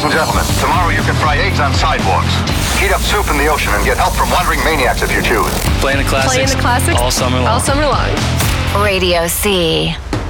and gentlemen, tomorrow you can fry eggs on sidewalks, heat up soup in the ocean, and get help from wandering maniacs if you choose. Playing the classics. All summer long. All summer long. Radio C.